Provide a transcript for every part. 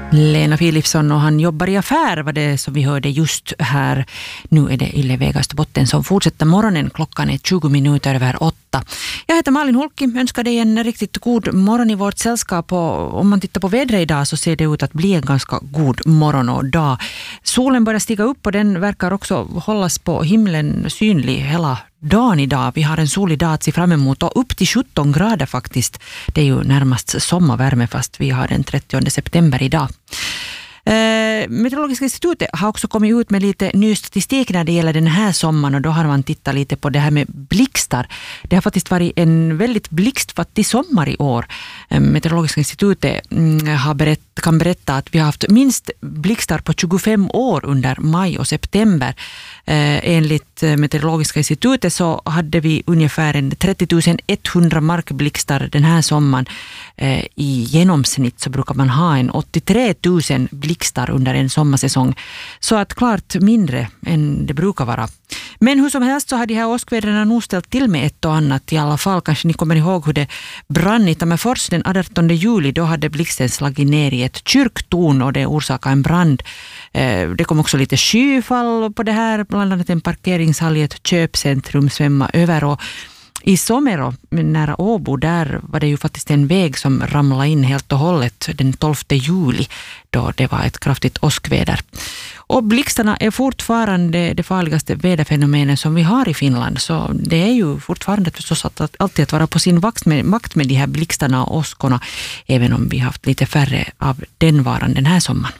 Lena Philipsson och han jobbar i affär var det som vi hörde just här. Nu är det Yle Västerbotten som fortsätter morgonen. Klockan är 20 minuter över 8. Jag heter Malin Holki. Önskar dig en riktigt god morgon i vårt sällskap. Och om man tittar på vädret idag så ser det ut att bli en ganska god morgon och dag. Solen börjar stiga upp och den verkar också hållas på himlen synlig hela dagen idag. Vi har en solig dag att se fram emot och upp till 17 grader faktiskt. Det är ju närmast sommarvärme fast vi har den 30 september idag. Meteorologiska institutet har också kommit ut med lite ny statistik när det gäller den här sommaren och då har man tittat lite på det här med blixtar. Det har faktiskt varit en väldigt blixtfattig sommar i år. Meteorologiska institutet kan berätta att vi har haft minst blixtar på 25 år under maj och september. Enligt Meteorologiska institutet så hade vi ungefär 30 100 markblixtar den här sommaren. I genomsnitt så brukar man ha en 83 000 blixtar under en sommarsäsong. Så att klart mindre än det brukar vara. Men hur som helst så har de här åskväderna nog ställt till med ett och annat i alla fall. Kanske ni kommer ihåg hur det brann i Tammerfors den 18 juli. Då hade blixten slagit ner i ett kyrktorn och det orsakade en brand. Det kom också lite skyfall på det här. Bland annat en parkeringshall i ett köpcentrum svämma över och i Somero, nära Åbo, där var det ju faktiskt en väg som ramlade in helt och hållet den 12 juli då det var ett kraftigt åskväder. Och blixtarna är fortfarande det farligaste väderfenomenet som vi har i Finland, så det är ju fortfarande förstås alltid att vara på sin vakt med de här blixtarna och åskorna, även om vi haft lite färre av den varan den här sommaren.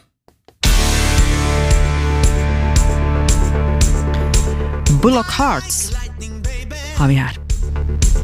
Bullock Hearts har vi här.